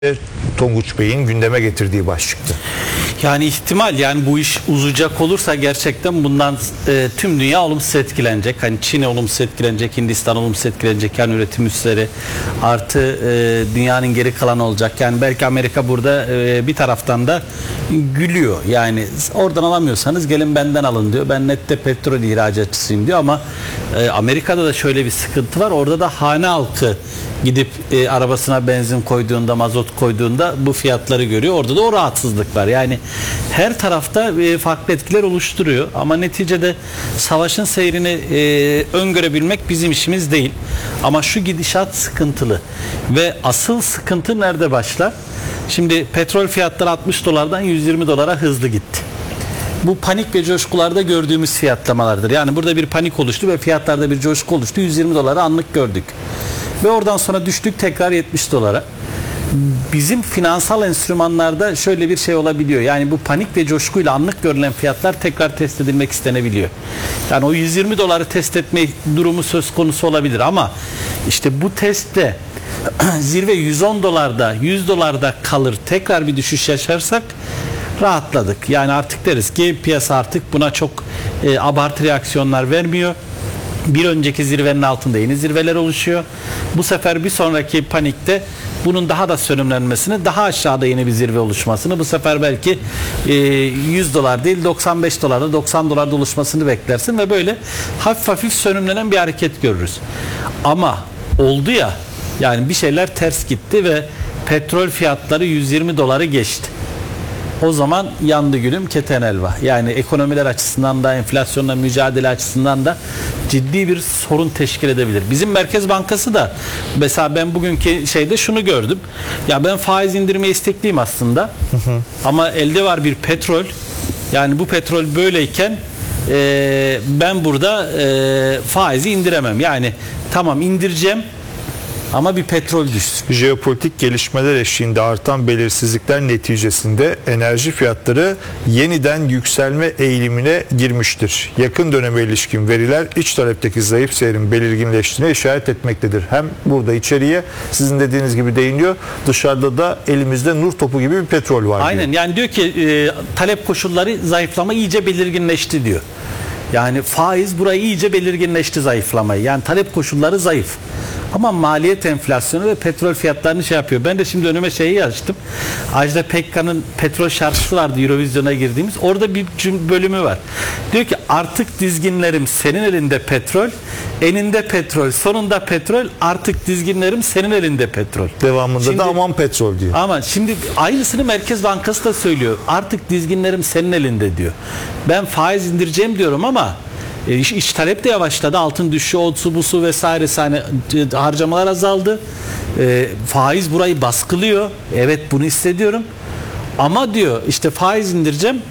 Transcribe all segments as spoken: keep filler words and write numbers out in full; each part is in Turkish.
Tonguç Bey'in gündeme getirdiği başlıktı. Yani ihtimal, yani bu iş uzayacak olursa gerçekten bundan e, tüm dünya olumsuz etkilenecek. Hani Çin olumsuz etkilenecek, Hindistan olumsuz etkilenecek, yani üretim üsleri artı e, dünyanın geri kalanı olacak. Yani belki Amerika burada e, bir taraftan da gülüyor. Yani oradan alamıyorsanız gelin benden alın diyor. Ben nette petrol ihracatçısıyım diyor ama e, Amerika'da da şöyle bir sıkıntı var. Orada da hane halkı gidip e, arabasına benzin koyduğunda, mazot koyduğunda bu fiyatları görüyor. Orada da o rahatsızlık var. Yani her tarafta e, farklı etkiler oluşturuyor. Ama neticede savaşın seyrini e, öngörebilmek bizim işimiz değil. Ama şu gidişat sıkıntılı. Ve asıl sıkıntı nerede başlar? Şimdi petrol fiyatları altmış dolardan yüz yirmi dolara hızlı gitti. Bu panik ve coşkularda gördüğümüz fiyatlamalardır. Yani burada bir panik oluştu ve fiyatlarda bir coşku oluştu. yüz yirmi dolara anlık gördük. Ve oradan sonra düştük tekrar yetmiş dolara. Bizim finansal enstrümanlarda şöyle bir şey olabiliyor. Yani bu panik ve coşkuyla anlık görülen fiyatlar tekrar test edilmek istenebiliyor. Yani o yüz yirmi doları test etme durumu söz konusu olabilir ama işte bu testte zirve yüz on dolarda, yüz dolarda kalır, tekrar bir düşüş yaşarsak rahatladık. Yani artık deriz ki piyasa artık buna çok e, abartı reaksiyonlar vermiyor. Bir önceki zirvenin altında yeni zirveler oluşuyor. Bu sefer bir sonraki panikte bunun daha da sönümlenmesini, daha aşağıda yeni bir zirve oluşmasını, bu sefer belki e, yüz dolar değil doksan beş dolarda, doksan dolarda oluşmasını beklersin ve böyle hafif hafif sönümlenen bir hareket görürüz. Ama oldu ya, yani bir şeyler ters gitti ve petrol fiyatları yüz yirmi doları geçti. O zaman yandı gülüm keten elva. Yani ekonomiler açısından da, enflasyonla mücadele açısından da ciddi bir sorun teşkil edebilir. Bizim Merkez Bankası da mesela ben bugünkü şeyde şunu gördüm. Ya ben faiz indirmeye istekliyim aslında. Hı hı. Ama elde var bir petrol. Yani bu petrol böyleyken e, ben burada e, faizi indiremem. Yani tamam indireceğim ama bir petrol düşsün. Jeopolitik gelişmeler eşliğinde artan belirsizlikler neticesinde enerji fiyatları yeniden yükselme eğilimine girmiştir. Yakın döneme ilişkin veriler iç talepteki zayıf seyrin belirginleştiğine işaret etmektedir. Hem burada içeriye sizin dediğiniz gibi değiniyor, dışarıda da elimizde nur topu gibi bir petrol var. Aynen diyor. Yani diyor ki e, talep koşulları zayıflama iyice belirginleşti diyor. Yani faiz burayı iyice belirginleşti, zayıflamayı. Yani talep koşulları zayıf. Ama maliyet enflasyonu ve petrol fiyatlarını şey yapıyor. Ben de şimdi önüme şeyi açtım. Ajda Pekkan'ın petrol şarkısı vardı Eurovision'a girdiğimiz. Orada bir bölümü var. Diyor ki artık dizginlerim senin elinde petrol, eninde petrol, sonunda petrol, artık dizginlerim senin elinde petrol. Devamında şimdi, da aman petrol diyor. Ama şimdi aynısını Merkez Bankası da söylüyor. Artık dizginlerim senin elinde diyor. Ben faiz indireceğim diyorum ama E, iç, iç talep de yavaşladı. Altın düşüşü, olsu busu vesaire, hani harcamalar azaldı. E, faiz burayı baskılıyor. Evet, bunu hissediyorum. Ama diyor işte faiz indireceğim.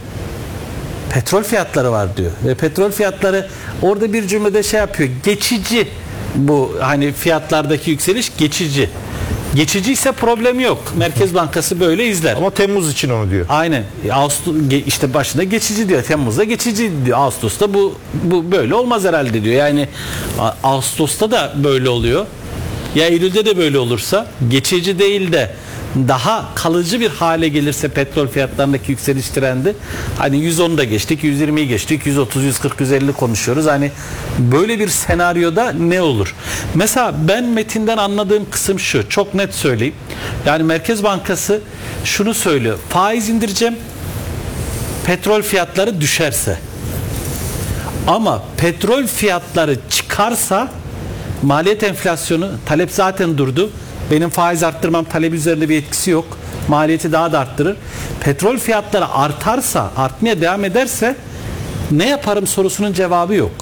Petrol fiyatları var diyor. Ve petrol fiyatları orada bir cümlede şey yapıyor. Geçici, bu hani fiyatlardaki yükseliş geçici. Geçici ise problem yok. Merkez Bankası böyle izler. Ama Temmuz için onu diyor. Aynen. Ağustos işte başında geçici diyor. Temmuz'da geçici diyor. Ağustos'ta bu bu böyle olmaz herhalde diyor. Yani Ağustos'ta da böyle oluyor. Ya Eylül'de de böyle olursa, geçici değil de daha kalıcı bir hale gelirse petrol fiyatlarındaki yükseliş trendi, hani yüz onu da geçtik, yüz yirmiyi geçtik, yüz otuz, yüz kırk, yüz elli konuşuyoruz. Hani böyle bir senaryoda ne olur? Mesela ben metinden anladığım kısım şu, çok net söyleyeyim. Yani Merkez Bankası şunu söylüyor. Faiz indireceğim, petrol fiyatları düşerse. Ama petrol fiyatları çıkarsa maliyet enflasyonu, talep zaten durdu. Benim faiz arttırmam talep üzerinde bir etkisi yok. Maliyeti daha da arttırır. Petrol fiyatları artarsa, artmaya devam ederse ne yaparım sorusunun cevabı yok.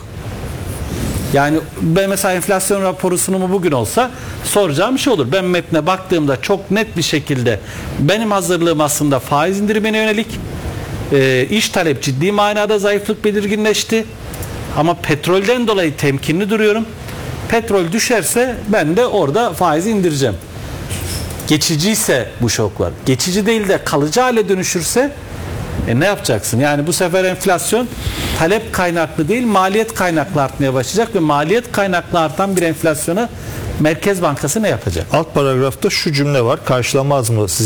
Yani ben mesela enflasyon raporu sunumu bugün olsa soracağım şey olur. Ben metne baktığımda çok net bir şekilde benim hazırlığım aslında faiz indirimine yönelik. E, iş talep ciddi manada zayıflık belirginleşti. Ama petrolden dolayı temkinli duruyorum. Petrol düşerse ben de orada faizi indireceğim. Geçici ise bu şoklar, geçici değil de kalıcı hale dönüşürse e ne yapacaksın? Yani bu sefer enflasyon talep kaynaklı değil, maliyet kaynaklı artmaya başlayacak ve maliyet kaynaklı artan bir enflasyona Merkez Bankası ne yapacak? Alt paragrafta şu cümle var. Karşılamaz mı